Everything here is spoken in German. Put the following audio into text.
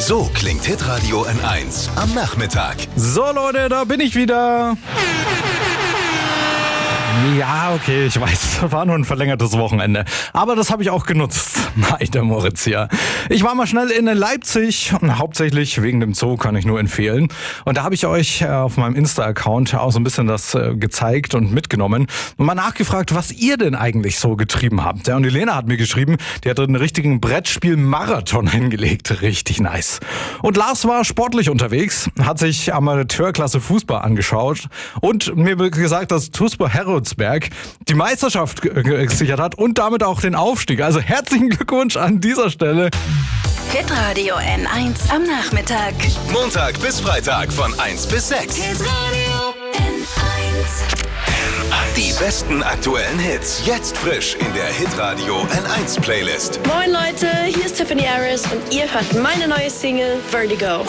So klingt Hitradio N1 am Nachmittag. So Leute, da bin ich wieder. Ja, okay, ich weiß, war nur ein verlängertes Wochenende. Aber das habe ich auch genutzt. Meine Moritz hier. Ich war mal schnell in Leipzig und hauptsächlich wegen dem Zoo, kann ich nur empfehlen. Und da habe ich euch auf meinem Insta-Account auch so ein bisschen das gezeigt und mitgenommen und mal nachgefragt, was ihr denn eigentlich so getrieben habt. Ja, und die Lena hat mir geschrieben, die hat einen richtigen Brettspiel-Marathon hingelegt. Richtig nice. Und Lars war sportlich unterwegs, hat sich Amateurklasse Fußball angeschaut und mir gesagt, dass TuSpor Heroldsberg die Meisterschaft gesichert hat und damit auch den Aufstieg. Also herzlichen Glückwunsch an dieser Stelle. Hitradio N1 am Nachmittag. Montag bis Freitag von 1 bis 6. Hitradio N1. Die besten aktuellen Hits. Jetzt frisch in der Hitradio N1 Playlist. Moin Leute, hier ist Tiffany Harris und ihr hört meine neue Single Vertigo.